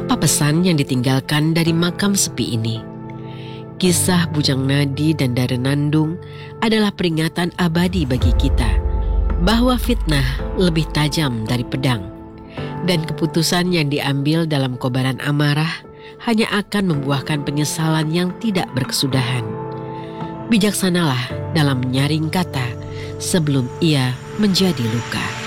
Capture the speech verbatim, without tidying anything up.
Apa pesan yang ditinggalkan dari makam sepi ini? Kisah Bujang Nadi dan Dare Nandung adalah peringatan abadi bagi kita bahwa fitnah lebih tajam dari pedang, dan keputusan yang diambil dalam kobaran amarah hanya akan membuahkan penyesalan yang tidak berkesudahan. Bijaksanalah dalam menyaring kata sebelum ia menjadi luka.